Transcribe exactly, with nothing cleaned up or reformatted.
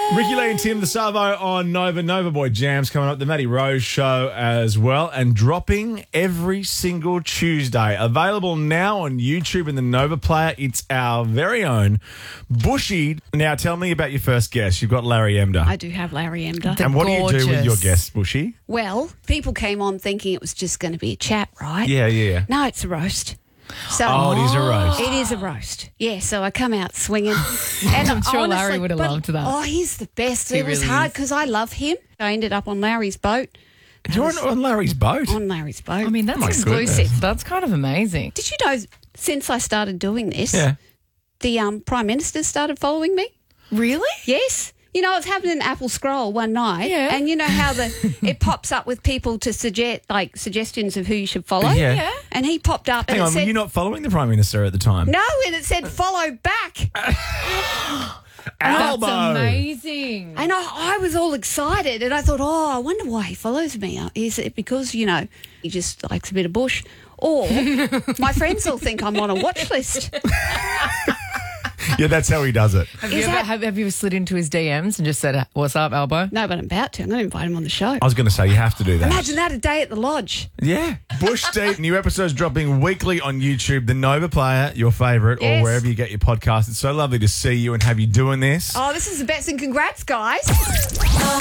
Ricky Lee and Tim the Savo on Nova. Nova Boy Jams coming up. The Matty Rose Show as well. And dropping every single Tuesday. Available now on YouTube and the Nova Player. It's our very own Bushy. Now tell me about your first guest. You've got Larry Emder. I do have Larry Emder. And what gorgeous. do you do with your guests, Bushy? Well, people came on thinking it was just going to be a chat, right? Yeah, yeah. No, it's a roast. So Oh, it is a roast. It is a roast. Yeah, so I come out swinging. And I'm sure honestly, Larry would have but- loved that. Oh, he's the best. He it was really hard is. because I love him. I ended up on Larry's boat. You're on, on Larry's boat? On Larry's boat. I mean, that's my exclusive. goodness. That's kind of amazing. Did you know since I started doing this, Yeah. the um, Prime Minister started following me? Really? Yes. You know, I was having an Apple scroll one night, Yeah. and you know how the it pops up with people to suggest like suggestions of who you should follow. Yeah. Yeah. And he popped up Hang and on, it were said, you not following the Prime Minister at the time? no, and it said follow back. Albo. That's amazing. And I, I was all excited, and I thought, oh, I wonder why he follows me. Is it because, you know, he just likes a bit of bush? Or my friends will think I'm on a watch list. Yeah, that's how he does it. Have you, Is ever, that- have, have you slid into his D Ms and just said, what's up, Albo? No, but I'm about to. I'm going to invite him on the show. I was going to say, you have to do that. Imagine that, a day at the lodge. Yeah. Bush Deep, new episodes dropping weekly on YouTube. The Nova Player, your favourite, or Yes. wherever you get your podcast. It's so lovely to see you and have you doing this. Oh, this is the best, and congrats, guys.